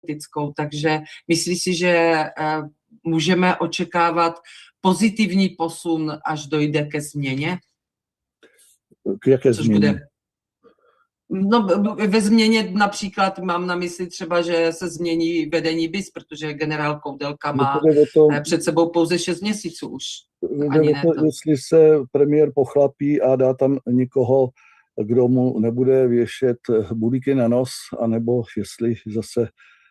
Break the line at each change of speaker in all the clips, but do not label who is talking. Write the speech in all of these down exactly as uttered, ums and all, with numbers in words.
politickou, takže myslí si, že můžeme očekávat pozitivní posun, až dojde ke změně?
K jaké
Což
změně?
Bude... No, ve změně například mám na mysli třeba, že se změní vedení B I S, protože generál Koudelka má
to,
před sebou pouze šest měsíců už.
Ani ne to, to. Jestli se premiér pochlapí a dá tam někoho, kdo mu nebude věšet bulíky na nos, anebo jestli zase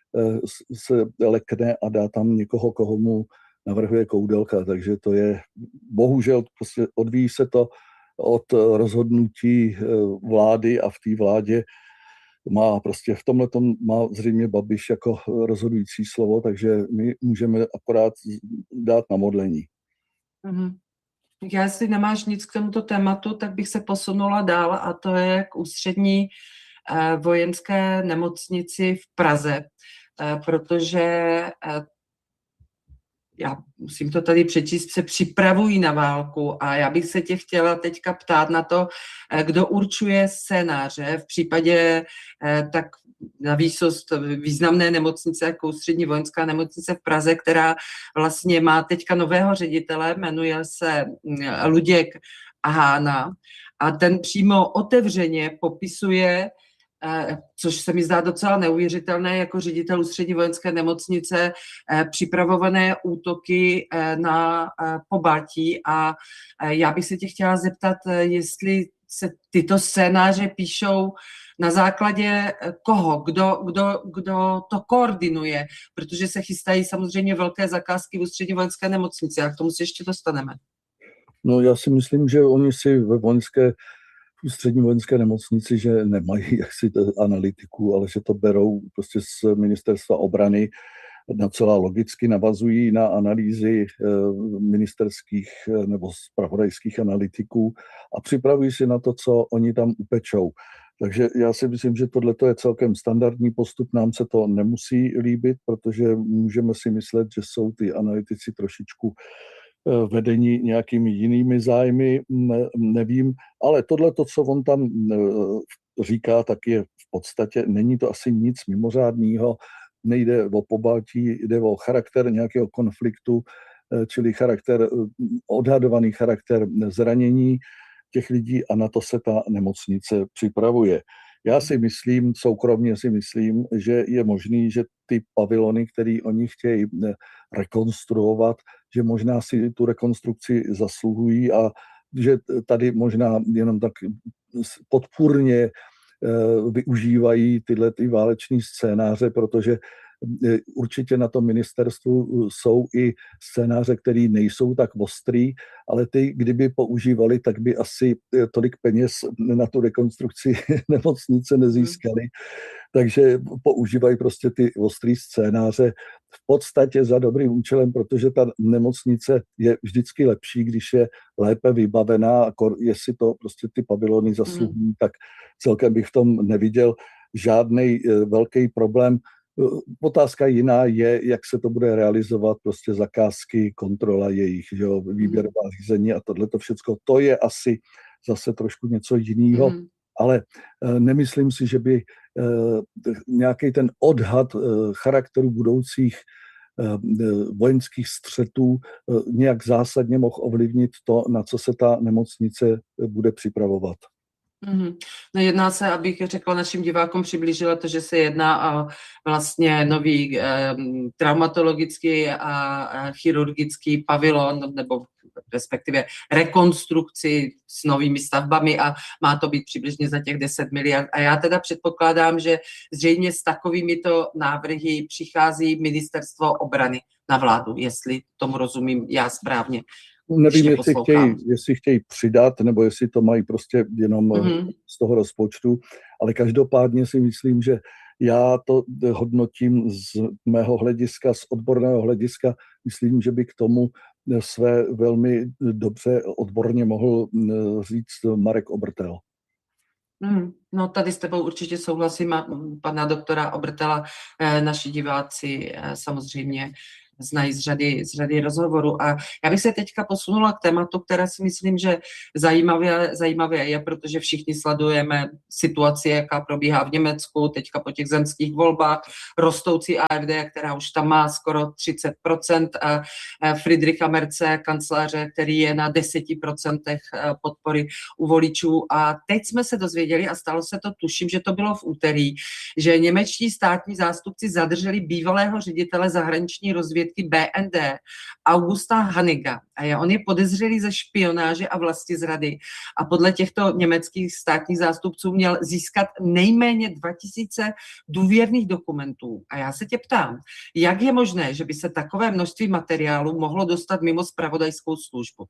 se lekne a dá tam někoho, koho mu navrhuje Koudelka. Takže to je, bohužel, prostě odvíjí se to od rozhodnutí vlády a v té vládě má prostě v tomhle tom má zřejmě Babiš jako rozhodující slovo, takže my můžeme akorát dát na modlení.
Mm-hmm. Já, jestli nemáš nic k tomuto tématu, tak bych se posunula dál a to je k ústřední eh, vojenské nemocnici v Praze, eh, protože eh, já musím to tady přečíst, se připravují na válku a já bych se tě chtěla teďka ptát na to, kdo určuje scénáře v případě tak na výsost významné nemocnice jako ústřední vojenská nemocnice v Praze, která vlastně má teďka nového ředitele, jmenuje se Luděk Hána a ten přímo otevřeně popisuje, což se mi zdá docela neuvěřitelné, jako ředitel ústřední vojenské nemocnice, připravované útoky na Pobaltí. A já bych se tě chtěla zeptat, jestli se tyto scénáře píšou na základě koho, kdo, kdo, kdo to koordinuje, protože se chystají samozřejmě velké zakázky v ústřední vojenské nemocnici a k tomu se ještě dostaneme.
No já si myslím, že oni si ve vojenské v ústřední vojenské nemocnici, že nemají jaksi analytiku, ale že to berou prostě z ministerstva obrany, na celá logicky navazují na analýzy ministerských nebo zpravodajských analytiků a připravují si na to, co oni tam upečou. Takže já si myslím, že tohle je celkem standardní postup, nám se to nemusí líbit, protože můžeme si myslet, že jsou ty analytici trošičku vedení nějakými jinými zájmy, ne, nevím, ale tohle, to, co on tam říká, tak je v podstatě, není to asi nic mimořádného, nejde o Pobaltí, jde o charakter nějakého konfliktu, čili charakter, odhadovaný charakter zranění těch lidí a na to se ta nemocnice připravuje. Já si myslím, soukromně si myslím, že je možný, že ty pavilony, které oni chtějí rekonstruovat, že možná si tu rekonstrukci zasluhují a že tady možná jenom tak podpůrně využívají tyhle ty váleční scénáře, protože určitě na tom ministerstvu jsou i scénáře, které nejsou tak ostrý, ale ty, kdyby používali, tak by asi tolik peněz na tu rekonstrukci nemocnice nezískali. Takže používají prostě ty ostrý scénáře v podstatě za dobrým účelem, protože ta nemocnice je vždycky lepší, když je lépe vybavená, a jestli to prostě ty pavilony zasluhují, mm. tak celkem bych v tom neviděl žádný velký problém. Otázka jiná je, jak se to bude realizovat, prostě zakázky, kontrola jejich, že jo, výběrová řízení a tohleto všecko. To je asi zase trošku něco jiného, mm. ale nemyslím si, že by nějaký ten odhad charakteru budoucích vojenských střetů nějak zásadně mohl ovlivnit to, na co se ta nemocnice bude připravovat.
Mm-hmm. No jedná se, abych řekla našim divákům, přiblížila to, že se jedná o vlastně nový eh, traumatologický a, a chirurgický pavilon, nebo respektive rekonstrukci s novými stavbami a má to být přibližně za těch deset miliard. A já teda předpokládám, že zřejmě s takovýmito návrhy přichází ministerstvo obrany na vládu, jestli tomu rozumím já správně.
Nevím, jestli chtějí, jestli chtějí přidat, nebo jestli to mají prostě jenom mm-hmm. z toho rozpočtu, ale každopádně si myslím, že já to hodnotím z mého hlediska, z odborného hlediska, myslím, že by k tomu své velmi dobře odborně mohl říct Marek Obrtel.
Mm, no tady s tebou určitě souhlasím a pana doktora Obrtela naši diváci samozřejmě znají z řady, z řady rozhovorů. A já bych se teďka posunula k tématu, které si myslím, že zajímavé, zajímavé je, protože všichni sledujeme situaci, jaká probíhá v Německu, teďka po těch zemských volbách, rostoucí A F D, která už tam má skoro třicet procent, a Friedricha Merze, kancléře, který je na deset procent podpory u voličů. A teď jsme se dozvěděli, a stalo se to, tuším, že to bylo v úterý, že němečtí státní zástupci zadrželi bývalého ředitele zahraniční rozvědky B N D Augusta Hanniga. A je, on je podezřelý ze špionáže a vlastizrady. A podle těchto německých státních zástupců měl získat nejméně dva tisíce důvěrných dokumentů. A já se tě ptám, jak je možné, že by se takové množství materiálu mohlo dostat mimo zpravodajskou službu?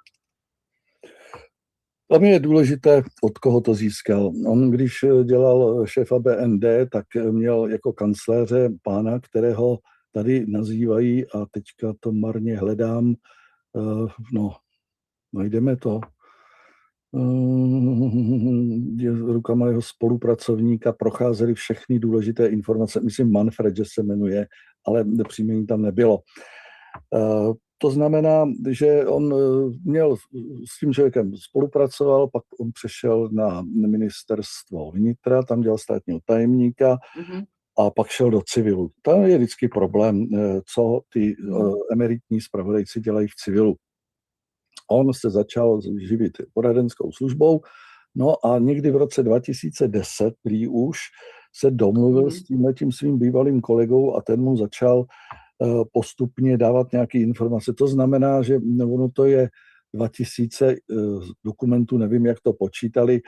Tam je důležité, od koho to získal. On, když dělal šéfa B N D, tak měl jako kancléře pána, kterého tady nazývají, a teďka to marně hledám, no, najdeme to, rukama jeho spolupracovníka procházely všechny důležité informace, myslím Manfred, že se jmenuje, ale příjmení tam nebylo. To znamená, že on měl s tím člověkem spolupracoval, pak on přešel na ministerstvo vnitra, tam dělal státního tajemníka mm-hmm. a pak šel do civilu. Tam je vždycky problém, co ty mm. emeritní zpravodajci dělají v civilu. On se začal živit poradenskou službou, no a někdy v roce dva tisíce deset prý už se domluvil mm. s tímhletím svým bývalým kolegou a ten mu začal postupně dávat nějaké informace. To znamená, že ono to je dva tisíce dokumentů, nevím, jak to počítali,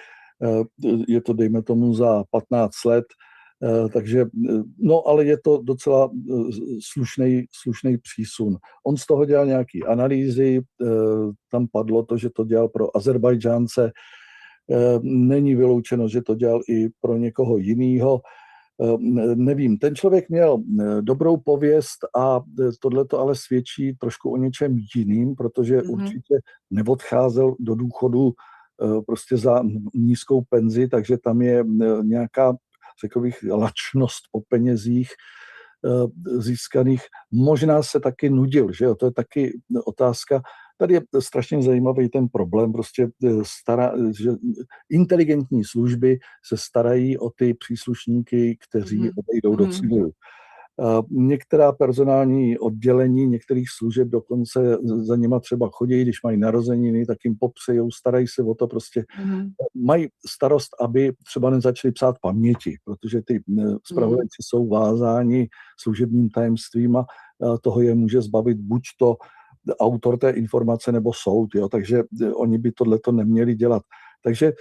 je to, dejme tomu, za patnáct let, takže, no, ale je to docela slušný, slušný přísun. On z toho dělal nějaké analýzy, tam padlo to, že to dělal pro Azerbajdžánce, není vyloučeno, že to dělal i pro někoho jiného. Nevím, ten člověk měl dobrou pověst a tohle to ale svědčí trošku o něčem jiným, protože mm-hmm. určitě neodcházel do důchodu prostě za nízkou penzi, takže tam je nějaká, řekl bych, lačnost o penězích získaných. Možná se taky nudil, že jo, to je taky otázka. Tady je strašně zajímavý ten problém, prostě stará, že inteligentní služby se starají o ty příslušníky, kteří mm. odejdou mm. do civilu. Některá personální oddělení některých služeb dokonce za nima třeba chodí, když mají narozeniny, tak jim popřejou, starají se o to, prostě mm. mají starost, aby třeba nezačali psát paměti, protože ty zpravodajci mm. jsou vázáni služebním tajemstvím a toho je může zbavit buď to autor té informace nebo soud, jo, takže oni by tohleto neměli dělat. Takže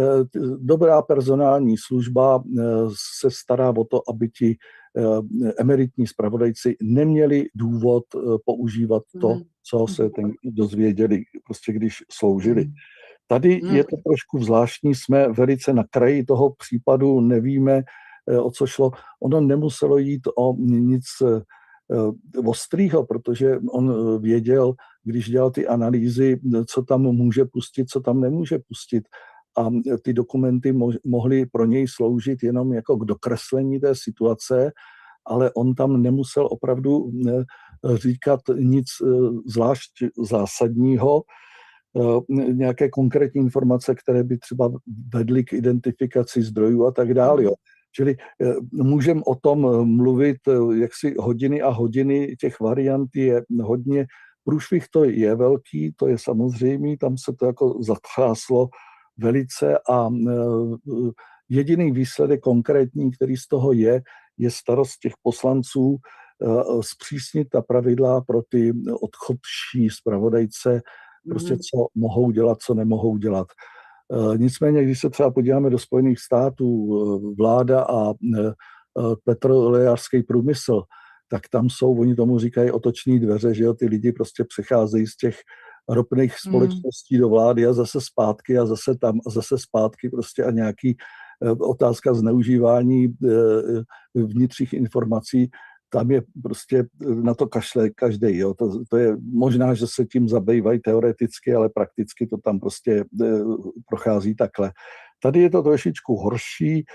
dobrá personální služba se stará o to, aby ti emeritní zpravodajci neměli důvod používat to, co se ten dozvěděli, prostě když sloužili. Tady je to trošku zvláštní, jsme velice na kraji toho případu, nevíme, o co šlo. Ono nemuselo jít o nic ostrýho, protože on věděl, když dělal ty analýzy, co tam může pustit, co tam nemůže pustit. A ty dokumenty mohly pro něj sloužit jenom jako k dokreslení té situace, ale on tam nemusel opravdu říkat nic zvlášť zásadního, nějaké konkrétní informace, které by třeba vedly k identifikaci zdrojů a tak dále. Jo. Čili můžeme o tom mluvit jaksi hodiny a hodiny, těch variant je hodně. Průšvih to je velký, to je samozřejmé, tam se to jako zatřáslo velice a jediný výsledek konkrétní, který z toho je, je starost těch poslanců zpřísnit ta pravidla pro ty odchodčí zpravodajce, prostě co mohou dělat, co nemohou dělat. Nicméně, když se třeba podíváme do Spojených států, vláda a petrolejářský průmysl, tak tam jsou, oni tomu říkají otoční dveře, že jo, ty lidi prostě přecházejí z těch ropných společností mm. do vlády a zase zpátky a zase tam a zase zpátky prostě a nějaký otázka zneužívání vnitřních informací, tam je prostě na to kašle každý. Jo. To, to je možná, že se tím zabývají teoreticky, ale prakticky to tam prostě prochází takhle. Tady je to trošičku horší.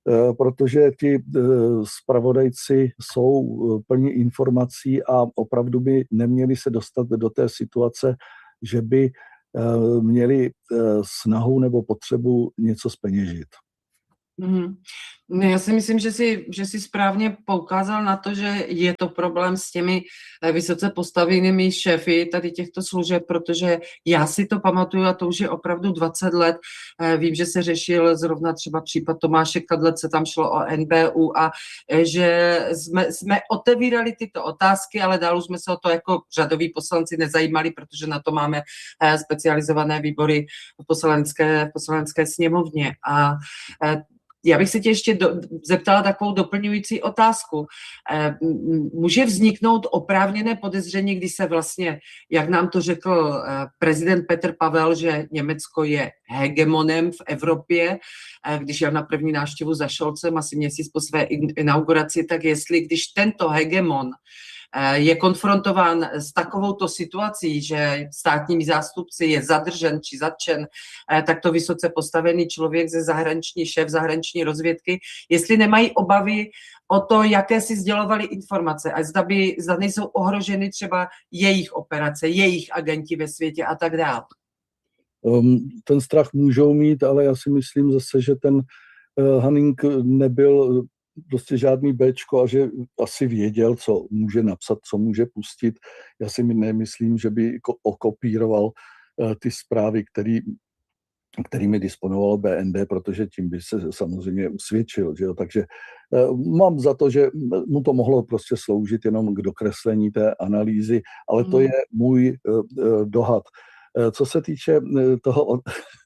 protože ti zpravodajci jsou plní informací a opravdu by neměli se dostat do té situace, že by měli snahu nebo potřebu něco zpeněžit.
Mm-hmm. Já si myslím, že si, že si správně poukázal na to, že je to problém s těmi vysoce postavenými šéfy tady těchto služeb, protože já si to pamatuju a to už je opravdu dvacet let. Vím, že se řešil zrovna třeba případ Tomáše Kadlece, tam šlo o N B U a že jsme, jsme otevírali tyto otázky, ale dál už jsme se o to jako řadoví poslanci nezajímali, protože na to máme specializované výbory v poslanecké, v poslanecké sněmovně. A já bych se tě ještě do, zeptala takovou doplňující otázku. Může vzniknout oprávněné podezření, když se vlastně, jak nám to řekl prezident Petr Pavel, že Německo je hegemonem v Evropě, když jel na první návštěvu za Scholzem asi měsíc po své inauguraci, tak jestli když tento hegemon je konfrontován s takovouto situací, že státními zástupci je zadržen či zatčen, tak to vysoce postavený člověk ze zahraniční šéf zahraniční rozvědky, jestli nemají obavy o to, jaké si sdělovali informace a zda, by, zda nejsou ohroženy třeba jejich operace, jejich agenti ve světě a tak dále.
Um, ten strach můžou mít, ale já si myslím zase, že ten uh, Hanning nebyl prostě žádný béčko a že asi věděl, co může napsat, co může pustit. Já si nemyslím, že by okopíroval uh, ty zprávy, který, kterými disponovalo B N D, protože tím by se samozřejmě usvědčil. Že jo? Takže uh, mám za to, že mu to mohlo prostě sloužit jenom k dokreslení té analýzy, ale to je můj uh, uh, dohad. Uh, co se týče uh, toho uh,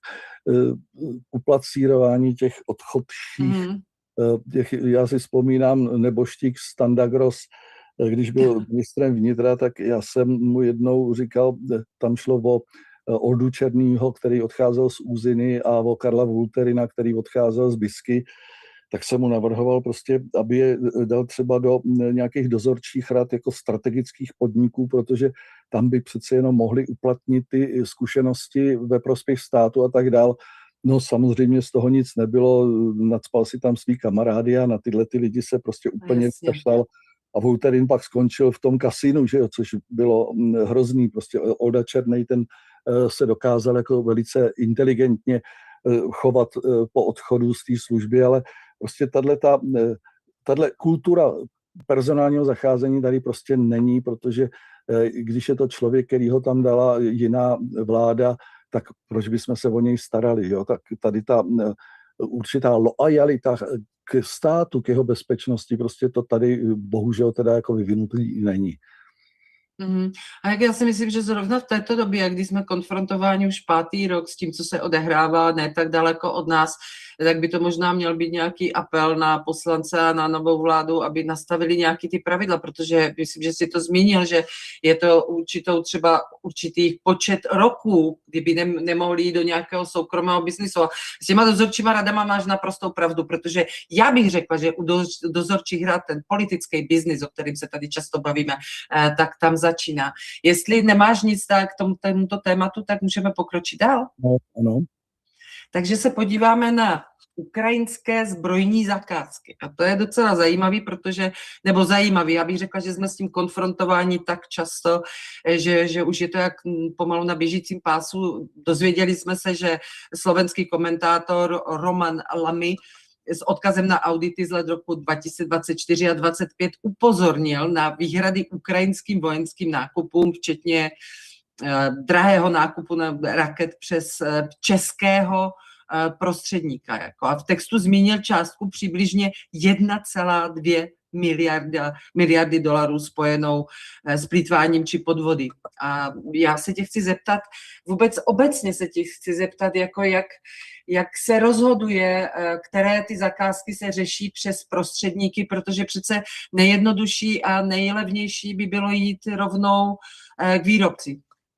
uplacírování těch odchodších, mm. Těch, já si vzpomínám neboštík Standagros, když byl ministrem vnitra, tak já jsem mu jednou říkal, tam šlo o Oldu Černýho, který odcházel z Úziny, a o Karla Vulterina, který odcházel z Bisky, tak jsem mu navrhoval prostě, aby je dal třeba do nějakých dozorčích rad jako strategických podniků, protože tam by přece jenom mohli uplatnit ty zkušenosti ve prospěch státu a tak dál. No samozřejmě z toho nic nebylo, nacpal si tam svý kamarády a na tyhle ty lidi se prostě úplně vykašlal. A Vulterin pak skončil v tom kasínu, že jo, což bylo hrozný. Prostě Olda Černej, ten se dokázal jako velice inteligentně chovat po odchodu z té služby, ale prostě tato kultura personálního zacházení tady prostě není, protože když je to člověk, který ho tam dala jiná vláda, tak proč bychom se o něj starali, jo? Tak tady ta určitá loajalita k státu, k jeho bezpečnosti, prostě to tady bohužel teda jako vyvinutý není.
Mm. A jak já si myslím, že zrovna v této době, kdy jsme konfrontováni už pátý rok s tím, co se odehrává ne tak daleko od nás, tak by to možná měl být nějaký apel na poslance a na novou vládu, aby nastavili nějaký ty pravidla, protože myslím, že si to zmínil, že je to určitou třeba určitý počet roků, kdyby ne, nemohli jít do nějakého soukromého biznisu. A s těma dozorčíma radama máš naprostou pravdu, protože já bych řekla, že u do, dozorčích rad ten politický biznis, o kterým se tady často bavíme, eh, tak tam začíná. Jestli nemáš nic tak k tomu, tomuto tématu, tak můžeme pokročit dál.
No, ano.
Takže se podíváme na ukrajinské zbrojní zakázky. A to je docela zajímavý, protože, nebo zajímavý, já bych řekla, že jsme s tím konfrontováni tak často, že, že už je to jak pomalu na běžícím pásu. Dozvěděli jsme se, že slovenský komentátor Roman Lamy s odkazem na audity z let roku dva tisíce dvacet čtyři a dvacet pět upozornil na výhrady ukrajinským vojenským nákupům, včetně eh, drahého nákupu na raket přes eh, českého eh, prostředníka. Jako. A v textu zmínil částku přibližně jedna celá dvě miliarda, miliardy dolarů spojenou eh, s plýtváním či podvody. A já se tě chci zeptat, vůbec obecně se tě chci zeptat, jako jak jak se rozhoduje, které ty zakázky se řeší přes prostředníky, protože přece nejjednodušší a nejlevnější by bylo jít rovnou k výrobci.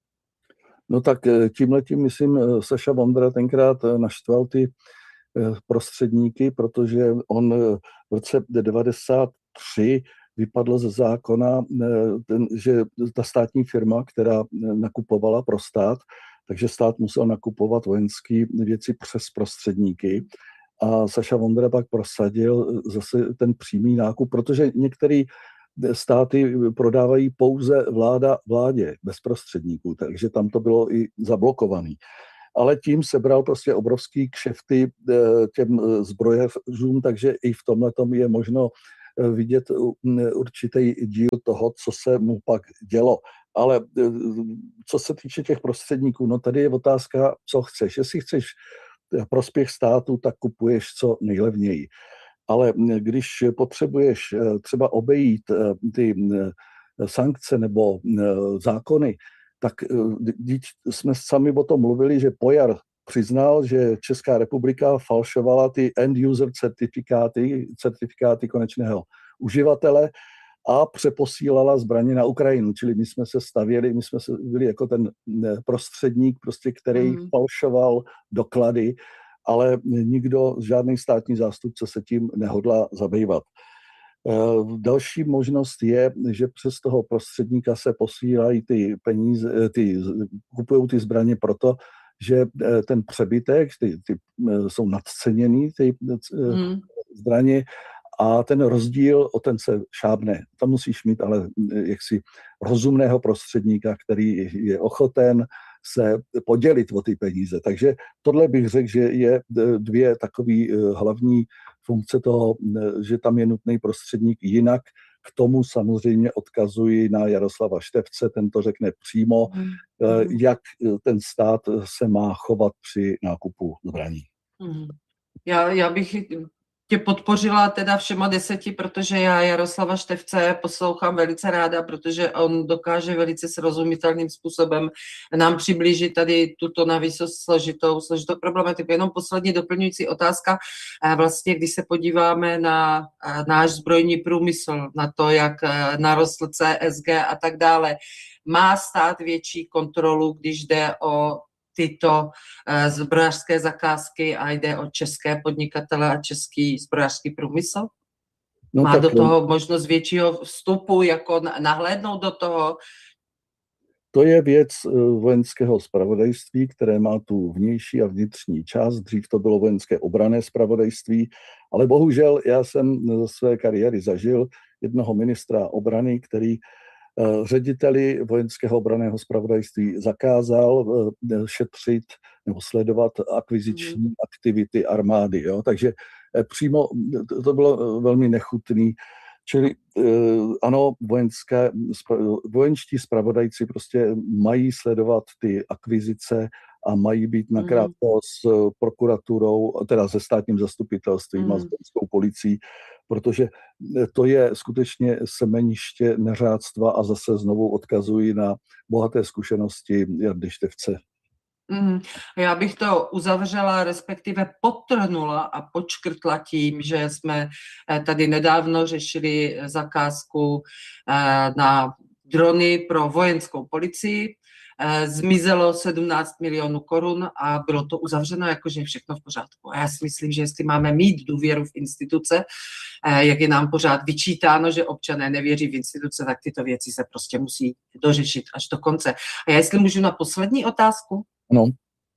No tak tímhletím, myslím, Saša Vondra tenkrát naštval ty prostředníky, protože on v roce devadesát tři vypadlo ze zákona, ten, že ta státní firma, která nakupovala pro stát, takže stát musel nakupovat vojenské věci přes prostředníky. a Saša Vondra pak prosadil zase ten přímý nákup, protože některé státy prodávají pouze vláda vládě, bez prostředníků, takže tam to bylo i zablokovaný. Ale tím sebral prostě obrovský kšefty těm zbrojařům, takže i v tomhletom je možno vidět určitý díl toho, co se mu pak dělo. Ale co se týče těch prostředníků, no tady je otázka, co chceš. Jestli chceš prospěch státu, tak kupuješ co nejlevněji. Ale když potřebuješ třeba obejít ty sankce nebo zákony, tak jsme sami o tom mluvili, že Pojar přiznal, že Česká republika falšovala ty end-user certifikáty, certifikáty konečného uživatele a přeposílala zbraně na Ukrajinu. Čili my jsme se stavěli, my jsme se byli jako ten prostředník, prostě, který mm. falšoval doklady, ale nikdo, žádný státní zástupce se tím nehodlá zabývat. Další možnost je, že přes toho prostředníka se posílají ty peníze, ty, kupují ty zbraně proto, že ten přebytek, ty, ty jsou nadceněný, ty mm. zbraně, a ten rozdíl, o ten se šábne. Tam musíš mít ale jaksi rozumného prostředníka, který je ochoten se podělit o ty peníze. Takže tohle bych řekl, že je dvě takové hlavní funkce toho, že tam je nutný prostředník. Jinak k tomu samozřejmě odkazuji na Jaroslava Štefce, ten to řekne přímo, mm. jak ten stát se má chovat při nákupu zbraní.
Mm. Já, já bych tě podpořila teda všema deseti, protože já Jaroslava Štefce poslouchám velice ráda, protože on dokáže velice srozumitelným způsobem nám přiblížit tady tuto navíc složitou, složitou problematiku. Jenom poslední doplňující otázka. Vlastně, když se podíváme na náš zbrojní průmysl, na to, jak narostl C S G a tak dále, má stát větší kontrolu, když jde o tyto zbrojařské zakázky a jde o české podnikatele a český zbrojařský průmysl? No, má do toho možnost většího vstupu, jako nahlédnout do toho?
To je věc vojenského zpravodajství, které má tu vnější a vnitřní část. Dřív to bylo vojenské obranné zpravodajství, ale bohužel já jsem ze své kariéry zažil jednoho ministra obrany, který řediteli vojenského obranného zpravodajství zakázal šetřit nebo sledovat akviziční mm. aktivity armády. Jo? Takže přímo to bylo velmi nechutný. Čili ano, vojenské, vojenští zpravodajci prostě mají sledovat ty akvizice a mají být nakrátko mm. s prokuraturou, teda se státním zastupitelstvím mm. a s vojenskou policií, protože to je skutečně semeniště neřádstva a zase znovu odkazují na bohaté zkušenosti Jardy Štefce.
Mm, já bych to uzavřela, respektive podtrhnula a počkrtla tím, že jsme tady nedávno řešili zakázku na drony pro vojenskou policii. Zmizelo sedmnáct milionů korun a bylo to uzavřeno jako, že je všechno v pořádku. A já si myslím, že jestli máme mít důvěru v instituce, jak je nám pořád vyčítáno, že občané nevěří v instituce, tak tyto věci se prostě musí dořešit až do konce. A já jestli můžu na poslední otázku?
No.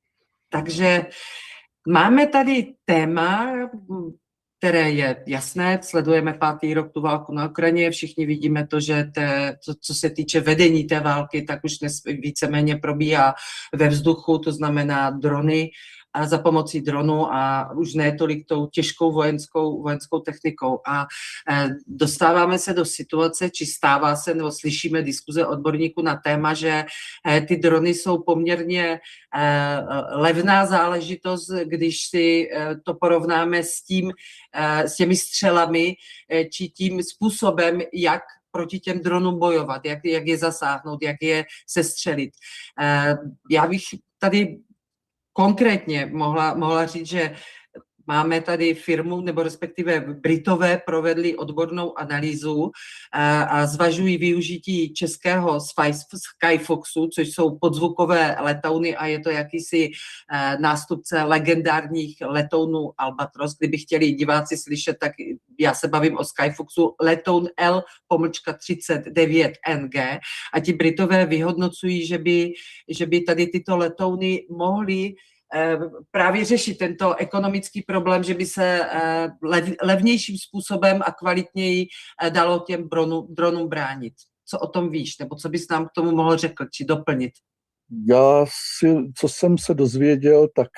Takže máme tady téma, které je jasné, sledujeme pátý rok tu válku na Ukrajině, všichni vidíme to, že te, to, co se týče vedení té války, tak už dnes víceméně probíhá ve vzduchu, to znamená drony, a za pomocí dronu a už ne tolik tou těžkou vojenskou, vojenskou technikou. A e, dostáváme se do situace, či stává se, nebo slyšíme diskuze odborníků na téma, že e, ty drony jsou poměrně e, levná záležitost, když si e, to porovnáme s tím, e, s těmi střelami, e, či tím způsobem, jak proti těm dronům bojovat, jak, jak je zasáhnout, jak je sestřelit. E, já bych tady konkrétně mohla, mohla říct, že máme tady firmu, nebo respektive Britové provedli odbornou analýzu a, a zvažují využití českého Skyfoxu, což jsou podzvukové letouny a je to jakýsi e, nástupce legendárních letounů Albatros. Kdyby chtěli diváci slyšet, tak já se bavím o Skyfoxu, letoun L třicet devět N G a ti Britové vyhodnocují, že by, že by tady tyto letouny mohly právě řešit tento ekonomický problém, že by se lev, levnějším způsobem a kvalitněji dalo těm dronům, dronům bránit. Co o tom víš, nebo co bys nám k tomu mohl řekl, či doplnit?
Já si, co jsem se dozvěděl, tak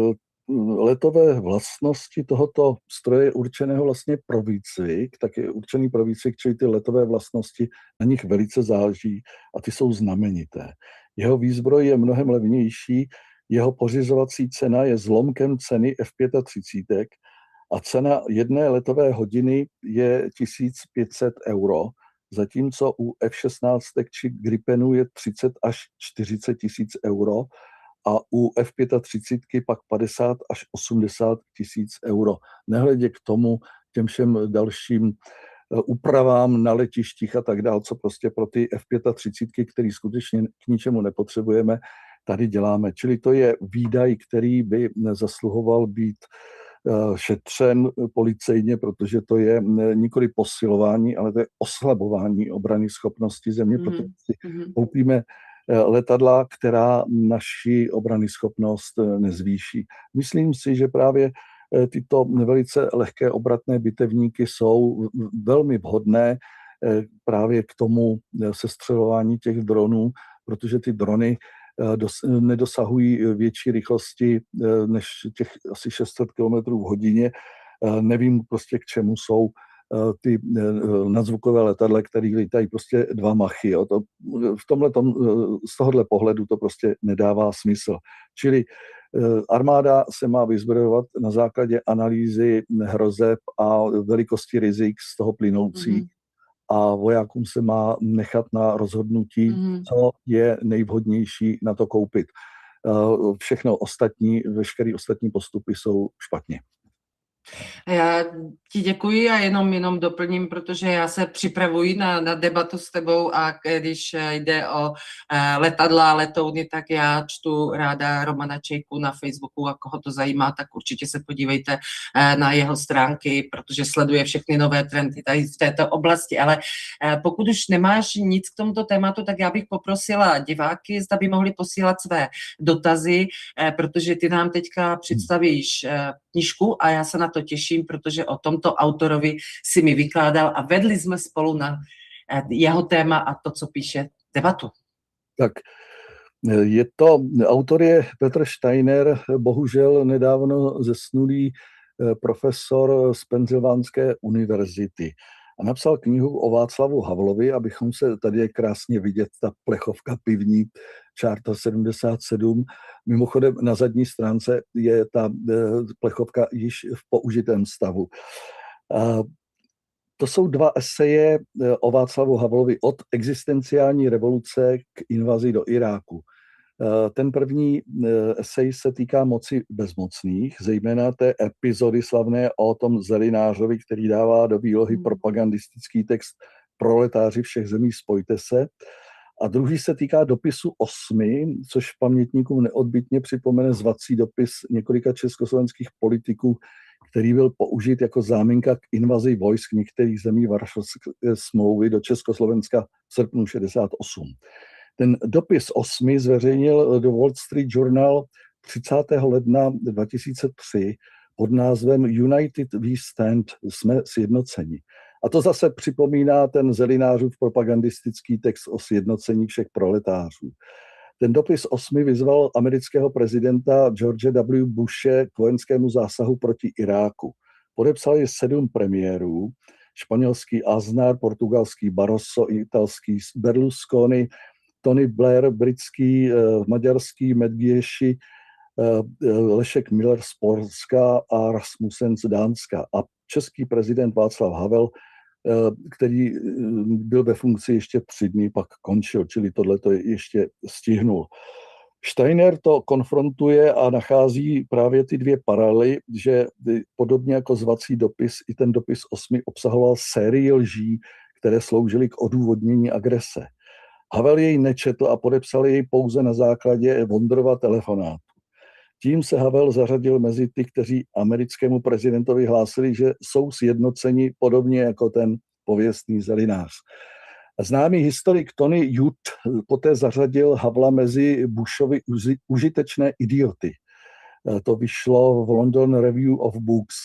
letové vlastnosti tohoto stroje určeného vlastně pro výcvik, tak je určený pro výcvik, čili ty letové vlastnosti na nich velice záleží a ty jsou znamenité. Jeho výzbroj je mnohem levnější, jeho pořizovací cena je zlomkem ceny F třicet pět a cena jedné letové hodiny je tisíc pět set euro, zatímco u F šestnáct či Gripenu je třicet až čtyřicet tisíc euro a u F třicet pět pak padesát až osmdesát tisíc euro. Nehledě k tomu, těm všem dalším úpravám na letištích a tak dále, co prostě pro ty F třicet pět, který skutečně k ničemu nepotřebujeme, tady děláme. Čili to je výdaj, který by zasluhoval být šetřen policejně, protože to je nikoli posilování, ale to je oslabování obrany schopnosti země, mm. protože si koupíme letadla, která naši obrany schopnost nezvýší. Myslím si, že právě tyto velice lehké obratné bitevníky jsou velmi vhodné právě k tomu sestřelování těch dronů, protože ty drony nedosahují větší rychlosti než těch asi šest set kilometrů v hodině. Nevím prostě, k čemu jsou ty nadzvukové letadla, které lítají prostě dva machy. Jo. To, v tomhletom, z tohohle pohledu to prostě nedává smysl. Čili armáda se má vyzbrojovat na základě analýzy hrozeb a velikosti rizik z toho plynoucí. Mm-hmm. A vojákům se má nechat na rozhodnutí, mm. co je nejvhodnější na to koupit. Všechno ostatní, veškeré ostatní postupy jsou špatně.
Já ti děkuji a jenom, jenom doplním, protože já se připravuji na, na debatu s tebou a když jde o letadla, letouny, tak já čtu ráda Romana Čejku na Facebooku a koho to zajímá, tak určitě se podívejte na jeho stránky, protože sleduje všechny nové trendy tady v této oblasti, ale pokud už nemáš nic k tomuto tématu, tak já bych poprosila diváky, zda by mohli posílat své dotazy, protože ty nám teďka představíš knížku a já se na to těším, protože o tomto autorovi si mi vykládal a vedli jsme spolu na jeho téma a to, co píše, debatu.
Tak je to, autor je Petr Steiner, bohužel nedávno zesnulý profesor z Pensylvánské univerzity. A napsal knihu o Václavu Havlovi, abychom se, tady je krásně vidět ta plechovka pivní, čárta sedmdesát sedm. Mimochodem na zadní stránce je ta plechovka již v použitém stavu. A to jsou dva eseje o Václavu Havlovi od existenciální revoluce k invazi do Iráku. Ten první esej se týká moci bezmocných, zejména té epizody slavné o tom zelinářovi, který dává do výlohy propagandistický text Proletáři všech zemí, spojte se. A druhý se týká dopisu osmi, což pamětníkům neodbytně připomene zvací dopis několika československých politiků, který byl použit jako záminka k invazi vojsk některých zemí Varšavské smlouvy do Československa v srpnu šedesát osm. Ten dopis osmi zveřejnil The Wall Street Journal třicátého ledna dva tisíce tři pod názvem United We Stand, jsme sjednoceni. A to zase připomíná ten zelinářův propagandistický text o sjednocení všech proletářů. Ten dopis osmi vyzval amerického prezidenta George W. Bushe k vojenskému zásahu proti Iráku. Podepsal je sedm premiérů, španělský Aznar, portugalský Barroso, italský Berlusconi, Tony Blair, britský, maďarský Medvěši, Lešek Miller z Polska a Rasmussen z Dánska. A český prezident Václav Havel, který byl ve funkci ještě tři dny, pak končil, čili tohle to ještě stihnul. Steiner to konfrontuje a nachází právě ty dvě paralely, že podobně jako zvací dopis, i ten dopis osmi obsahoval sérii lží, které sloužily k odůvodnění agrese. Havel jej nečetl a podepsal jej pouze na základě Vondrova telefonátu. Tím se Havel zařadil mezi ty, kteří americkému prezidentovi hlásili, že jsou sjednoceni podobně jako ten pověstný zelinář. Známý historik Tony Judd poté zařadil Havla mezi Bushovy užitečné idioty. To vyšlo v London Review of Books.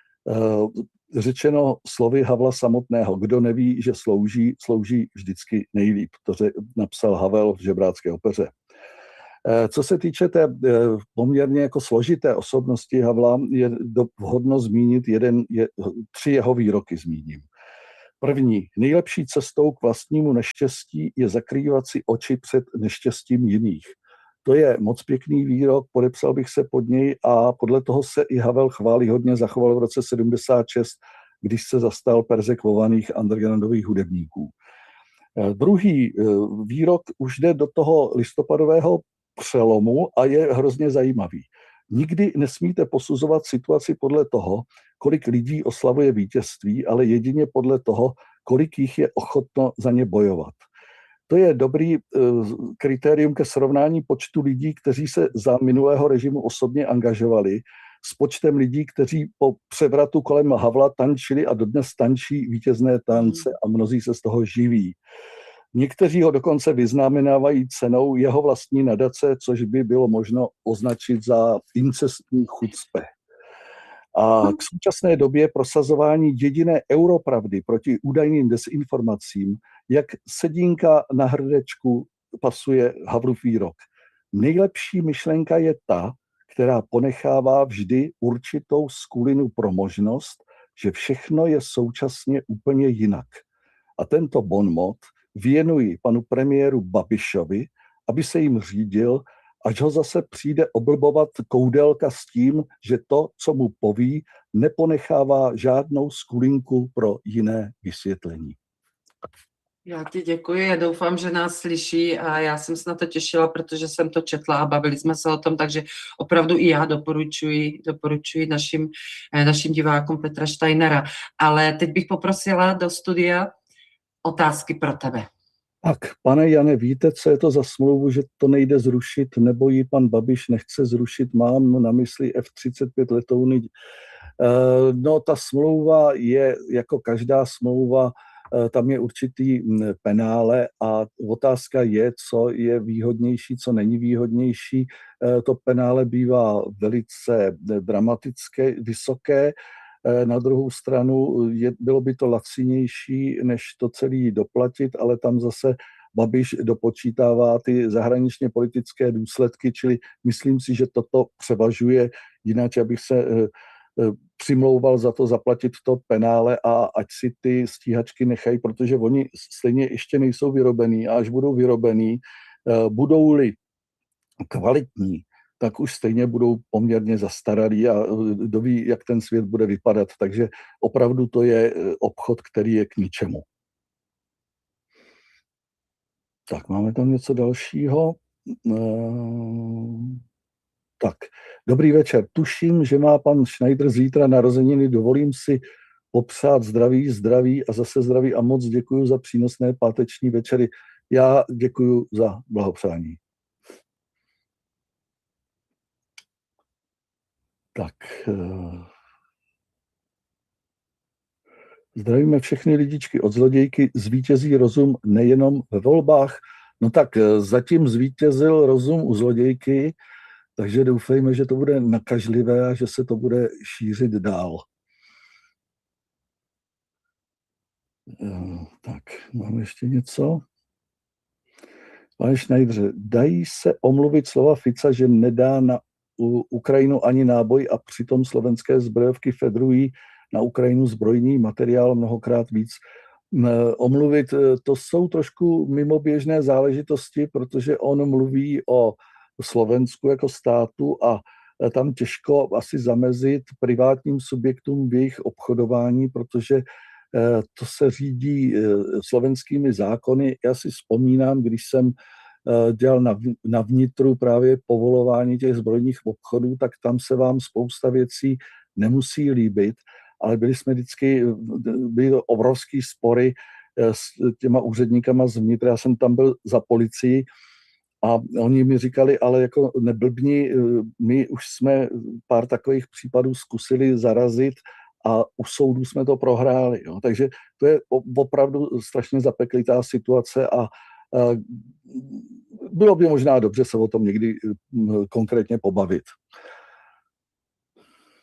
Řečeno slovy Havla samotného, kdo neví, že slouží, slouží vždycky nejlíp. To napsal Havel v Žebrácké opeře. Co se týče té poměrně jako složité osobnosti Havla, je vhodno zmínit jeden, je, tři jeho výroky zmíním. První, nejlepší cestou k vlastnímu neštěstí je zakrývat si oči před neštěstím jiných. To je moc pěkný výrok, podepsal bych se pod něj a podle toho se i Havel chvályhodně zachoval v roce sedmdesát šest, když se zastal perzekvovaných undergroundových hudebníků. Druhý výrok už jde do toho listopadového přelomu a je hrozně zajímavý. Nikdy nesmíte posuzovat situaci podle toho, kolik lidí oslavuje vítězství, ale jedině podle toho, kolik jich je ochotno za ně bojovat. To je dobrý kritérium ke srovnání počtu lidí, kteří se za minulého režimu osobně angažovali, s počtem lidí, kteří po převratu kolem Havla tančili a dodnes tančí vítězné tance a mnozí se z toho živí. Někteří ho dokonce vyznamenávají cenou jeho vlastní nadace, což by bylo možno označit za incestní chucpe. A k současné době prosazování jediné europravdy proti údajným desinformacím, jak sedínka na hrdečku, pasuje Havlův výrok. Nejlepší myšlenka je ta, která ponechává vždy určitou skulinu pro možnost, že všechno je současně úplně jinak. A tento bonmot věnuji panu premiéru Babišovi, aby se jim řídil, až ho zase přijde oblbovat Koudelka s tím, že to, co mu poví, neponechává žádnou skulinku pro jiné vysvětlení.
Já ti děkuji, já doufám, že nás slyší a já jsem se na to těšila, protože jsem to četla a bavili jsme se o tom, takže opravdu i já doporučuji, doporučuji našim, našim divákům Petra Steinera. Ale teď bych poprosila do studia otázky pro tebe.
Tak, pane Jane, víte, co je to za smlouvu, že to nejde zrušit, nebo ji pan Babiš nechce zrušit? Mám na mysli F třicet pět letouny. No, ta smlouva je, jako každá smlouva, tam je určitý penále a otázka je, co je výhodnější, co není výhodnější. To penále bývá velice dramatické, vysoké. Na druhou stranu je, bylo by to lacinější, než to celý doplatit, ale tam zase Babiš dopočítává ty zahraničně politické důsledky, čili myslím si, že toto převažuje, jinak abych se přimlouval za to zaplatit to penále a ať si ty stíhačky nechají, protože oni stejně ještě nejsou vyrobený a až budou vyrobený, budou-li kvalitní, tak už stejně budou poměrně zastaralí a kdo ví, jak ten svět bude vypadat. Takže opravdu to je obchod, který je k ničemu. Tak, máme tam něco dalšího. Tak, dobrý večer. Tuším, že má pan Schneider zítra narozeniny. Dovolím si popřát zdraví, zdraví a zase zdraví a moc děkuji za přínosné páteční večery. Já děkuji za blahopřání. Tak, zdravíme všechny lidičky od zlodějky. Zvítězí rozum nejenom ve volbách. No tak zatím zvítězil rozum u zlodějky, takže doufejme, že to bude nakažlivé a že se to bude šířit dál. Tak, mám ještě něco. Pane Schneidře, dají se omluvit slova Fica, že nedá na Ukrajinu ani náboj a přitom slovenské zbrojovky fedrují na Ukrajinu zbrojní materiál mnohokrát víc. Omluvit, to jsou trošku mimoběžné záležitosti, protože on mluví o Slovensku jako státu a tam těžko asi zamezit privátním subjektům v jejich obchodování, protože to se řídí slovenskými zákony. Já si vzpomínám, když jsem dělal na vnitru právě povolování těch zbrojních obchodů, tak tam se vám spousta věcí nemusí líbit, ale byli jsme vždycky, byly obrovský spory s těma úředníkama z vnitra. Já jsem tam byl za policii a oni mi říkali, ale jako neblbni, my už jsme pár takových případů zkusili zarazit a u soudu jsme to prohráli. Jo. Takže to je opravdu strašně zapeklitá situace a bylo by možná dobře se o tom někdy konkrétně pobavit.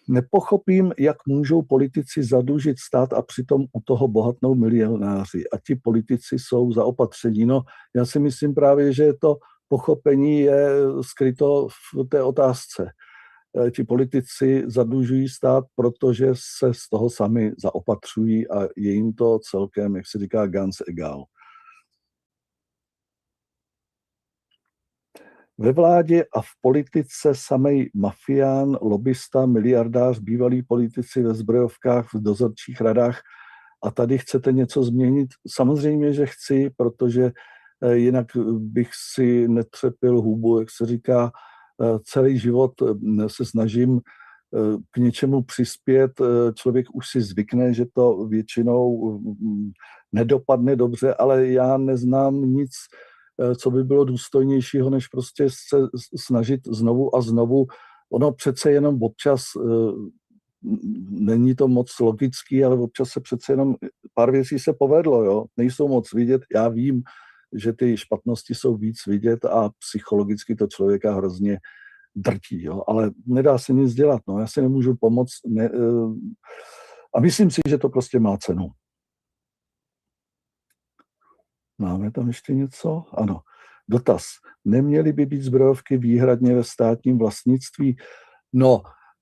nepochopím, jak můžou politici zadlužit stát a přitom u toho bohatnou milionáři. A ti politici jsou zaopatření. No, já si myslím právě, že to pochopení je skryto v té otázce. Ti politici zadlužují stát, protože se z toho sami zaopatřují a je jim to celkem, jak se říká, ganz egal. Ve vládě a v politice samej mafián, lobista, miliardář, bývalí politici ve zbrojovkách, v dozorčích radách a tady chcete něco změnit? Samozřejmě, že chci, protože jinak bych si netřepil hubu, jak se říká, celý život se snažím k něčemu přispět. Člověk už si zvykne, že to většinou nedopadne dobře, ale já neznám nic, co by bylo důstojnějšího, než prostě se snažit znovu a znovu. Ono přece jenom občas, není to moc logický, ale občas se přece jenom pár věcí se povedlo, jo. Nejsou moc vidět, já vím, že ty špatnosti jsou víc vidět a psychologicky to člověka hrozně drtí, jo. Ale nedá se nic dělat, no. Já si nemůžu pomoct ne, a myslím si, že to prostě má cenu. Máme tam ještě něco? Ano. Dotaz. Neměly by být zbrojovky výhradně ve státním vlastnictví? No,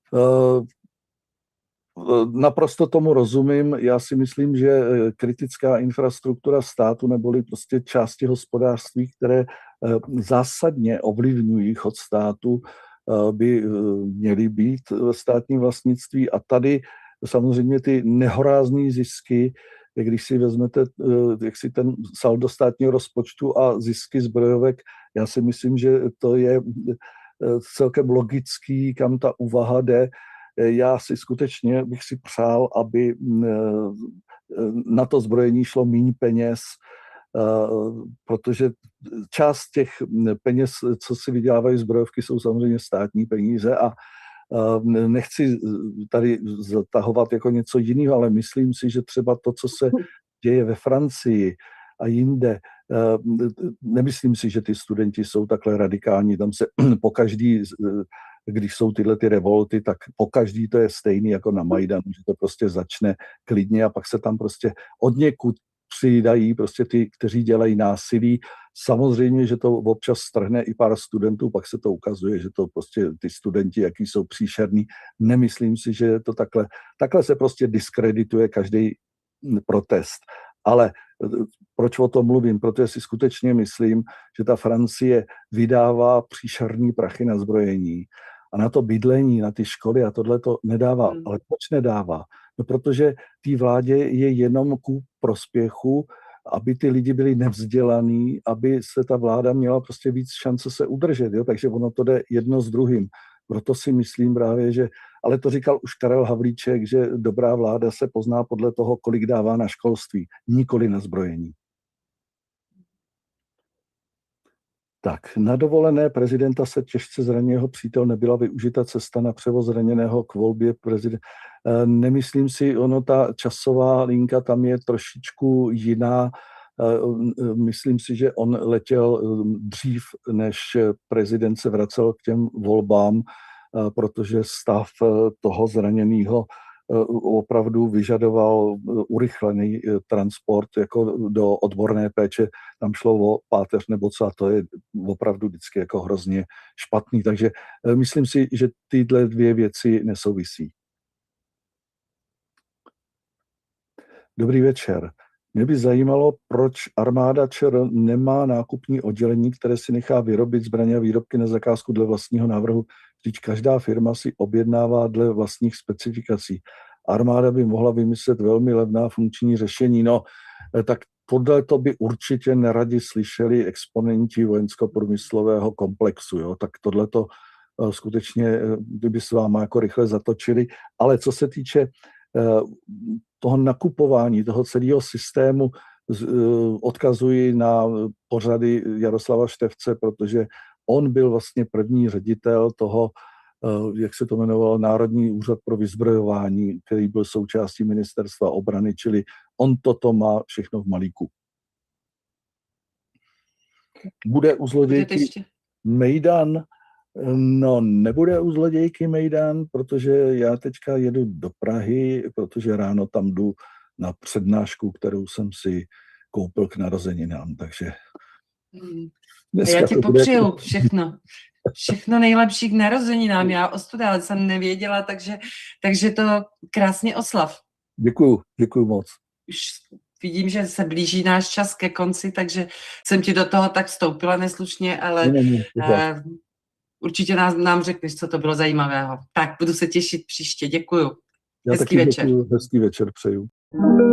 naprosto tomu rozumím. Já si myslím, že kritická infrastruktura státu neboli prostě části hospodářství, které zásadně ovlivňují chod státu, by měly být ve státním vlastnictví. A tady samozřejmě ty nehorázný zisky, když si vezmete jak si ten saldo státního rozpočtu a zisky zbrojovek, já si myslím, že to je celkem logický, kam ta úvaha jde. Já si skutečně bych si přál, aby na to zbrojení šlo míň peněz, protože část těch peněz, co si vydělávají zbrojovky, jsou samozřejmě státní peníze a nechci tady zatahovat jako něco jiného, ale myslím si, že třeba to, co se děje ve Francii a jinde, nemyslím si, že ty studenti jsou takhle radikální, tam se pokaždý, když jsou tyhle ty revolty, tak pokaždý to je stejný jako na Majdanu, že to prostě začne klidně a pak se tam prostě od někud přidají prostě ty, kteří dělají násilí. Samozřejmě, že to občas strhne i pár studentů, pak se to ukazuje, že to prostě ty studenti, jaký jsou příšerní. Nemyslím si, že to takhle, takhle se prostě diskredituje každý protest. Ale proč o tom mluvím? Protože si skutečně myslím, že ta Francie vydává příšerný prachy na zbrojení a na to bydlení, na ty školy a tohle to nedává. Hmm. Ale proč nedává? No protože té vládě je jenom ku prospěchu, aby ty lidi byli nevzdělaní, aby se ta vláda měla prostě víc šance se udržet. Jo? Takže ono to jde jedno s druhým. Proto si myslím právě, že, ale to říkal už Karel Havlíček, že dobrá vláda se pozná podle toho, kolik dává na školství, nikoli na zbrojení. Tak, na dovolené prezidenta se těžce zraněného přítel nebyla využita cesta na převoz zraněného k volbě prezidenta. Nemyslím si, ono ta časová linka tam je trošičku jiná. Myslím si, že on letěl dřív, než prezident se vracel k těm volbám, protože stav toho zraněného opravdu vyžadoval urychlený transport jako do odborné péče. Tam šlo o páteř nebo co a to je opravdu vždycky jako hrozně špatný. Takže myslím si, že tyhle dvě věci nesouvisí. Dobrý večer. Mě by zajímalo, proč armáda ČR nemá nákupní oddělení, které si nechá vyrobit zbraně a výrobky na zakázku dle vlastního návrhu. Vždyť každá firma si objednává dle vlastních specifikací. Armáda by mohla vymyslet velmi levná funkční řešení. No, tak podle to by určitě neradi slyšeli exponenti vojensko-průmyslového komplexu. Jo? Tak tohle to skutečně kdyby s váma jako rychle zatočili. Ale co se týče toho nakupování, toho celého systému, odkazuji na pořady Jaroslava Štefce, protože on byl vlastně první ředitel toho, jak se to jmenovalo, Národní úřad pro vyzbrojování, který byl součástí ministerstva obrany, čili on toto má všechno v malíku. Bude u zlodějky Mejdan. No, nebude u Zlodějky mejdan, protože já teďka jedu do Prahy, protože ráno tam jdu na přednášku, kterou jsem si koupil k narozeninám, takže
Hmm.
dneska
Já ti
to
popřeju
bude...
všechno. Všechno nejlepší k narozeninám. Já ostuda, ale jsem nevěděla, takže, takže to krásně oslav.
Děkuju, děkuju moc.
Už vidím, že se blíží náš čas ke konci, takže jsem ti do toho tak vstoupila neslušně, ale
Ne, ne,
uh, určitě nás, nám řekneš, co to bylo zajímavého. Tak, budu se těšit příště. Děkuju.
Já
Hezký
taky
večer.
Děkuju, hezký večer přeju.